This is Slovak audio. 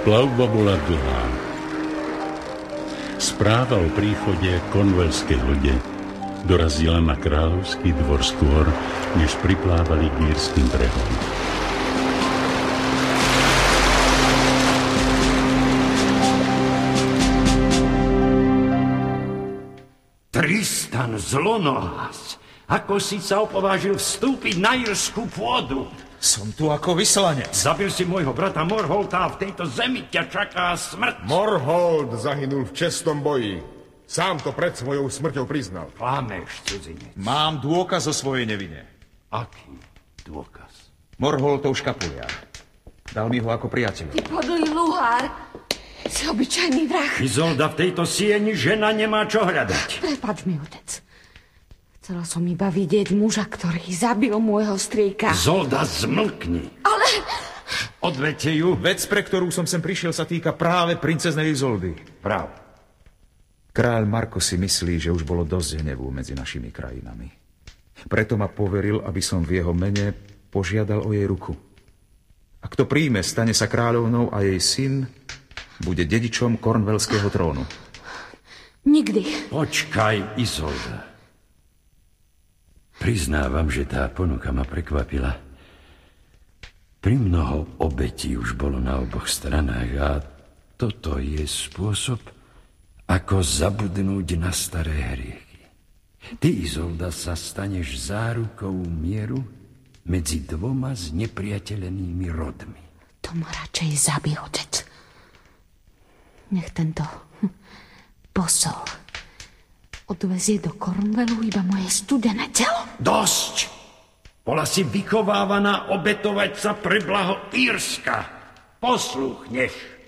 Plavba bola dlhá. Správa o príchode konvelskej lode dorazila na kráľovský dvor skôr, než priplávali k írskym brehom. Tristan zlonohlas, ako si sa opovážil vstúpiť na írsku pôdu? Som tu ako vyslanec. Zabil si môjho brata Morholta a v tejto zemi ťa čaká smrť. Morholt zahynul v čestnom boji. Sám to pred svojou smrťou priznal. Klameš, cudzinec. Mám dôkaz o svojej nevine. Aký dôkaz? Morholtov škapuliar. Dal mi ho ako priateľ. Ty podlý luhár. Si obyčajný vrah. Izolda, v tejto sieni žena nemá čo hľadať. Prepáč mi, otec. Chcela som iba vidieť muža, ktorý zabil môjho strýka. Zolda, zmlkni. Ale... Odvedte ju. Vec, pre ktorú som sem prišiel, sa týka práve princeznej Izoldy. Práv. Kráľ Marko si myslí, že už bolo dosť hnevu medzi našimi krajinami. Preto ma poveril, aby som v jeho mene požiadal o jej ruku. Ak to príjme, stane sa kráľovnou a jej syn bude dedičom kornvelského trónu. Nikdy. Počkaj, Izolda. Priznávam, že tá ponuka ma prekvapila. Primnoho obetí už bolo na oboch stranách a toto je spôsob, ako zabudnúť na staré hriechy. Ty, Izolda, sa staneš zárukou mieru medzi dvoma znepriateľenými rodmi. To ma radšej zabije, otec. Nech tento posol odvezie do Cornwallu iba moje studené telo. Dosť! Bola si vychovávaná obetovať sa pre blaho Írska. Poslúchneš.